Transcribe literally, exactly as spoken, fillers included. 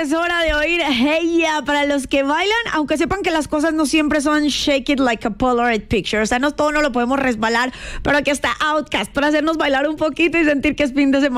es hora de oír Hey Ya para los que bailan, aunque sepan que las cosas no siempre son shake it like a Polaroid picture. O sea, no todo no lo podemos resbalar, pero aquí está Outkast para hacernos bailar un poquito y sentir que es fin de semana.